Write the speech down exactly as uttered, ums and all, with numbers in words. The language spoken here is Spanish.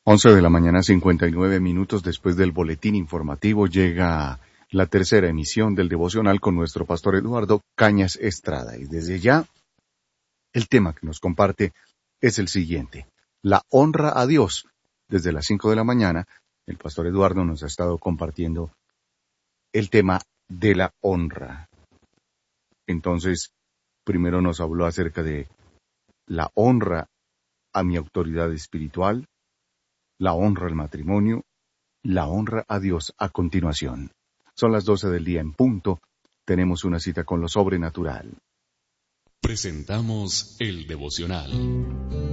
Once de la mañana, cincuenta y nueve minutos después del boletín informativo, llega la tercera emisión del devocional con nuestro pastor Eduardo Cañas Estrada. Y desde ya, el tema que nos comparte es el siguiente: la honra a Dios. Desde las cinco de la mañana, el pastor Eduardo nos ha estado compartiendo el tema de la honra. Entonces, primero nos habló acerca de la honra a mi autoridad espiritual, la honra al matrimonio, la honra a Dios a continuación. Son las doce del día en punto. Tenemos una cita con lo sobrenatural. Presentamos el devocional.